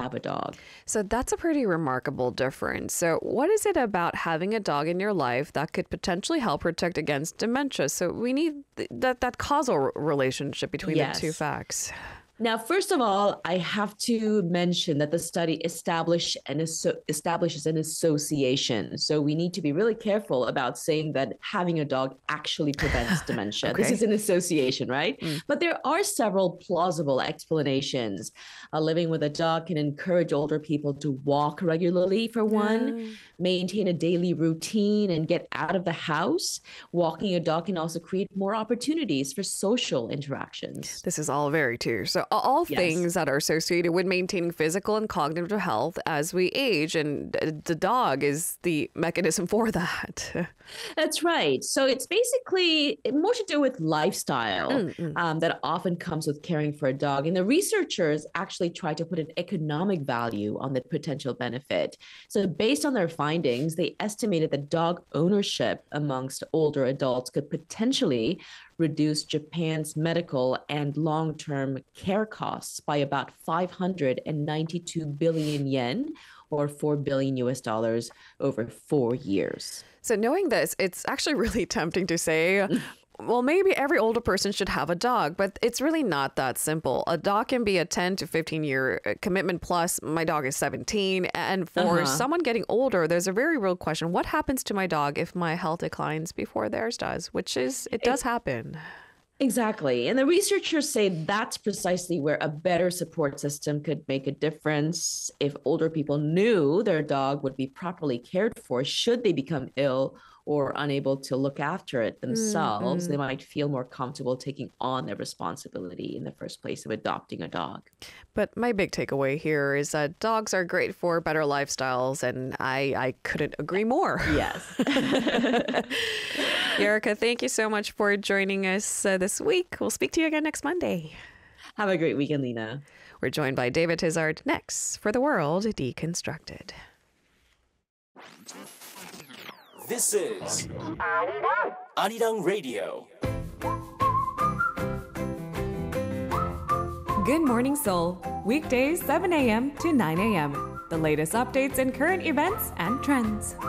have a dog. So that's a pretty remarkable difference. So what is it about having a dog in your life that could potentially help protect against dementia? So we need that causal relationship between the two facts. Now, first of all, I have to mention that the study establishes an association. So we need to be really careful about saying that having a dog actually prevents dementia. Okay. This is an association, right? But there are several plausible explanations. Living with a dog can encourage older people to walk regularly, for one, maintain a daily routine, and get out of the house. Walking a dog can also create more opportunities for social interactions. This is all very true. So all things that are associated with maintaining physical and cognitive health as we age, and the dog is the mechanism for that. That's right. So it's basically more to do with lifestyle that often comes with caring for a dog. And the researchers actually try to put an economic value on the potential benefit. So based on their findings, they estimated that dog ownership amongst older adults could potentially reduce Japan's medical and long-term care costs by about 592 billion yen, or $4 billion over 4 years. So knowing this, it's actually really tempting to say, well, maybe every older person should have a dog, but it's really not that simple. A dog can be a 10 to 15 year commitment plus. My dog is 17. And for someone getting older, there's a very real question. What happens to my dog if my health declines before theirs does? Which is, it does happen. Exactly. And the researchers say that's precisely where a better support system could make a difference. If older people knew their dog would be properly cared for should they become ill or unable to look after it themselves, they might feel more comfortable taking on their responsibility in the first place of adopting a dog. But my big takeaway here is that dogs are great for better lifestyles, and I couldn't agree more. Yes. Erica, thank you so much for joining us this week. We'll speak to you again next Monday. Have a great weekend, Lena. We're joined by David Tizard next for The World Deconstructed. This is Arirang Radio. Good Morning Seoul, weekdays 7 a.m. to 9 a.m. The latest updates and current events and trends.